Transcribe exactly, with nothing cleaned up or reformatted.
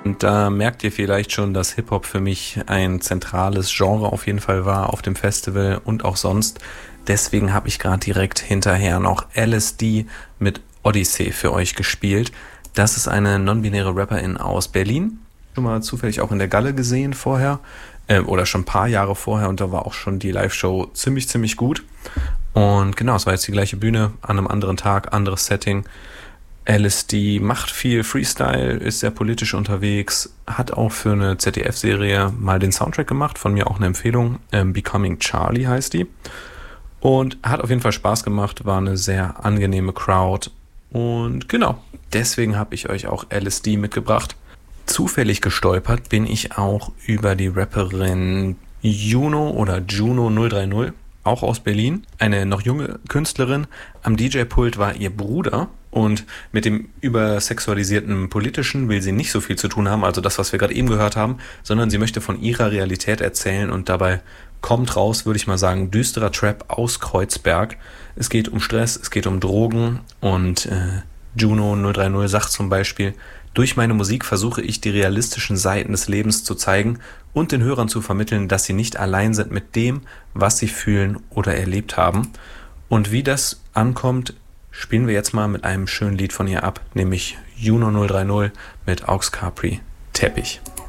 Und da merkt ihr vielleicht schon, dass Hip-Hop für mich ein zentrales Genre auf jeden Fall war auf dem Festival und auch sonst. Deswegen habe ich gerade direkt hinterher noch L S D mit Odyssey für euch gespielt. Das ist eine non-binäre Rapperin aus Berlin. Schon mal zufällig auch in der Galle gesehen vorher. Äh, oder schon ein paar Jahre vorher. Und da war auch schon die Live-Show ziemlich, ziemlich gut. Und genau, es war jetzt die gleiche Bühne, an einem anderen Tag, anderes Setting. L S D macht viel Freestyle, ist sehr politisch unterwegs, hat auch für eine Z D F-Serie mal den Soundtrack gemacht, von mir auch eine Empfehlung, ähm, Becoming Charlie heißt die. Und hat auf jeden Fall Spaß gemacht, war eine sehr angenehme Crowd. Und genau, deswegen habe ich euch auch L S D mitgebracht. Zufällig gestolpert bin ich auch über die Rapperin Juno oder Juno null drei null, auch aus Berlin. Eine noch junge Künstlerin. Am D J-Pult war ihr Bruder. Und mit dem übersexualisierten Politischen will sie nicht so viel zu tun haben, also das, was wir gerade eben gehört haben, sondern sie möchte von ihrer Realität erzählen und dabei kommt raus, würde ich mal sagen, düsterer Trap aus Kreuzberg. Es geht um Stress, es geht um Drogen und äh, Juno null drei null sagt zum Beispiel: Durch meine Musik versuche ich, die realistischen Seiten des Lebens zu zeigen und den Hörern zu vermitteln, dass sie nicht allein sind mit dem, was sie fühlen oder erlebt haben. Und wie das ankommt, spielen wir jetzt mal mit einem schönen Lied von ihr ab, nämlich Juno null drei null mit Aux Capri, Teppich.